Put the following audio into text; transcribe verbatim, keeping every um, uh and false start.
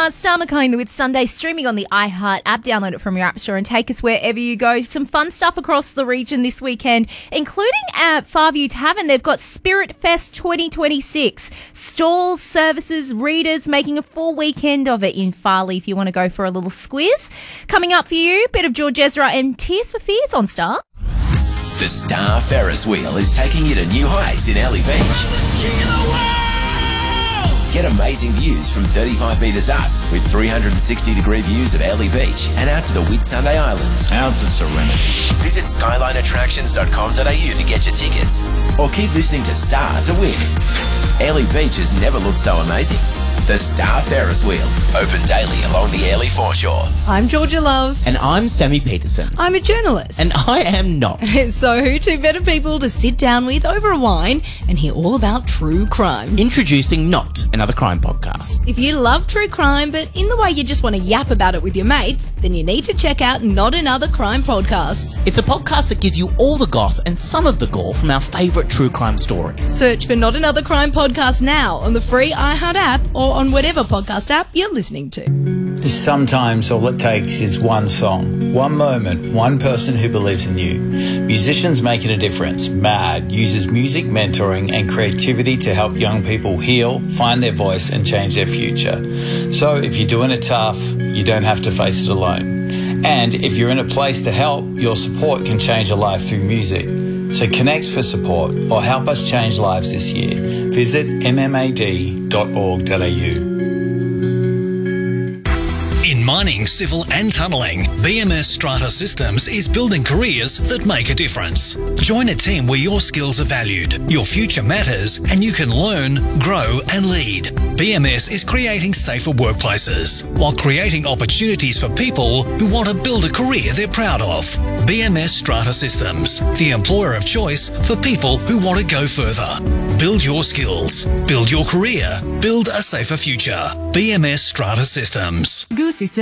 are Star McCoy with Sunday, streaming on the iHeart app. Download it from your app store and take us wherever you go. Some fun stuff across the region this weekend, including at Farview Tavern. They've got Spirit Fest twenty twenty-six. Stalls, services, readers, making a full weekend of it in Farley if you want to go for a little squiz. Coming up for you, bit of George Ezra and Tears for Fears on Star. The Star Ferris wheel is taking you to new heights in Early Beach. Get amazing views from thirty-five metres up with three hundred sixty degree views of Early Beach and out to the Whitsunday Islands. How's the Serenity? Visit skyline attractions dot com dot a u to get your tickets or keep listening to Star to win. Early Beach has never looked so amazing. The Star Ferris wheel, open daily along the Airlie foreshore. I'm Georgia Love. And I'm Sammy Peterson. I'm a journalist. And I am not. So who two better people to sit down with over a wine and hear all about true crime? Introducing Not, another crime podcast. If you love true crime, but in the way you just want to yap about it with your mates, then you need to check out Not Another Crime Podcast. It's a podcast that gives you all the goss and some of the gore from our favourite true crime stories. Search for Not Another Crime Podcast now on the free iHeart app or on whatever podcast app you're listening to. Sometimes all it takes is one song, one moment, one person who believes in you. Musicians Making a Difference, MAD, uses music mentoring and creativity to help young people heal, find their voice and change their future. So if you're doing it tough, you don't have to face it alone. And if you're in a place to help, your support can change a life through music. So connect for support or help us change lives this year. Visit m m a d dot org dot a u. In mining, civil and tunnelling, B M S Strata Systems is building careers that make a difference. Join a team where your skills are valued, your future matters, and you can learn, grow and lead. B M S is creating safer workplaces while creating opportunities for people who want to build a career they're proud of. B M S Strata Systems, the employer of choice for people who want to go further. Build your skills, build your career, build a safer future. B M S Strata Systems. Goose System